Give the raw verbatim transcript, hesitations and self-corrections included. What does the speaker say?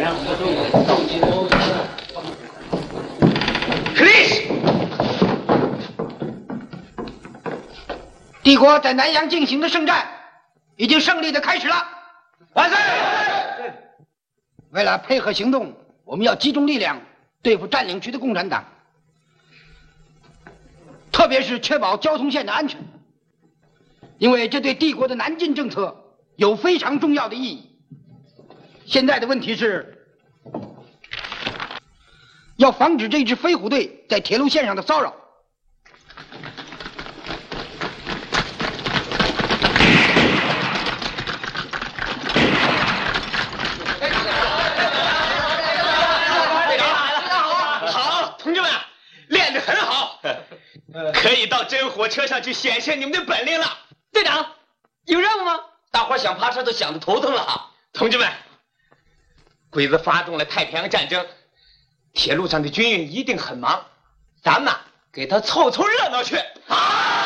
克里斯， 帝国在南阳进行的圣战已经胜利的开始了。 万岁！ 为了配合行动，我们要集中力量对付占领区的共产党，特别是确保交通线的安全，因为这对帝国的南进政策有非常重要的意义。现在的问题是，要防止这支飞虎队在铁路线上的骚扰。 好，同志们，练得很好，可以到真火车上去显现你们的本领了。 队长，有任务吗？ 大伙想爬车都想得头疼了。同志们，鬼子发动了太平洋战争，铁路上的军营一定很忙，咱们给他凑凑热闹去。啊！